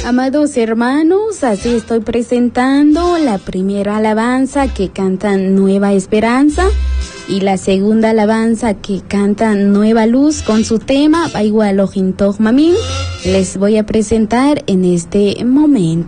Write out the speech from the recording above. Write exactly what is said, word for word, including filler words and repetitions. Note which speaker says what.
Speaker 1: Amados hermanos, así estoy presentando la primera alabanza que cantan Nueva Esperanza y la segunda alabanza que cantan Nueva Luz con su tema Baigualohintoh Mamin. Les voy a presentar en este momento.